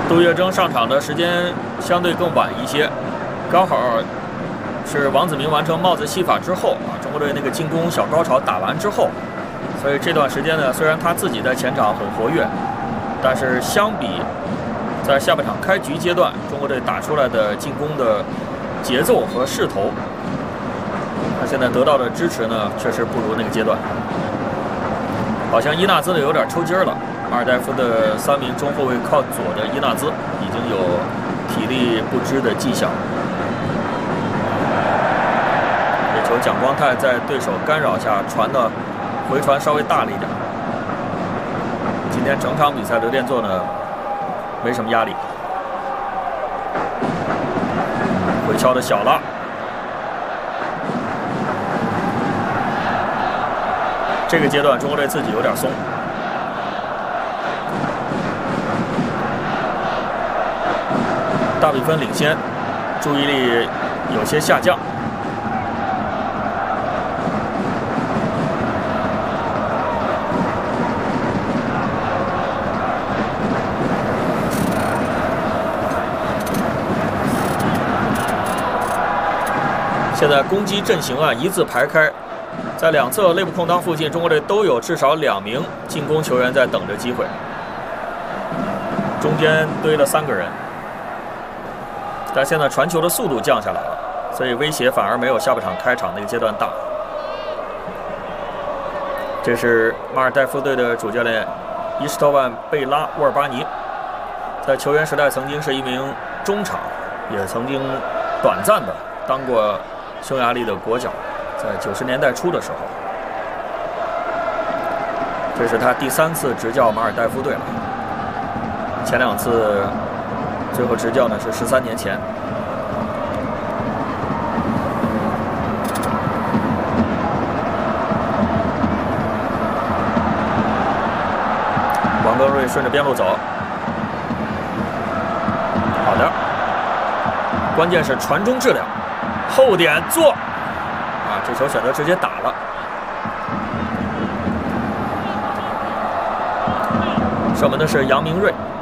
杜月笙上场的时间相对更晚一些，刚好是王子铭完成帽子戏法之后啊，中国队那个进攻小高潮打完之后，所以这段时间呢，虽然他自己在前场很活跃，但是相比在下半场开局阶段，中国队打出来的进攻的节奏和势头，他现在得到的支持呢，确实不如那个阶段。好像伊纳兹的有点抽筋了，马尔代夫的3名中后卫靠左的伊纳兹已经有体力不支的迹象。这球蒋光太在对手干扰下传的回传稍微大了一点。今天整场比赛刘殿座呢没什么压力，回敲的小了。这个阶段中国队自己有点松。大比分领先，注意力有些下降。现在攻击阵型啊一字排开，在两侧内部空当附近，中国队都有至少2名进攻球员在等着机会，中间堆了3个人。但现在传球的速度降下来了，所以威胁反而没有下半场开场那个阶段大。这是马尔代夫队的主教练伊什托万·贝拉沃尔巴尼，在球员时代曾经是一名中场，也曾经短暂的当过匈牙利的国脚，在90年代初的时候。这是他第3次执教马尔代夫队了，前2次最后执教呢是13年前。王刚瑞顺着边路走，好的，关键是传中质量，后点做啊，这球选择直接打了。射门的是杨明瑞。